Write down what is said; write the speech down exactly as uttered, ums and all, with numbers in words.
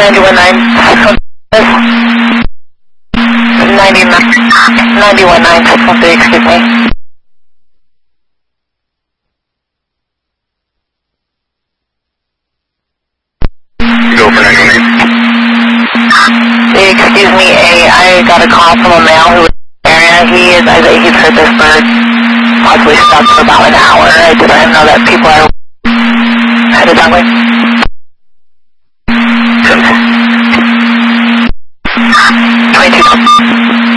ninety-one nine. ninety-nine, ninety-one nine, six one three, excuse me. Go for ninety-one eight. Excuse me, A, I got a call from a male who was in the area. He is, I think he's heard this bird possibly stuck for about an hour. I just let him know that people are headed that way. twenty-two.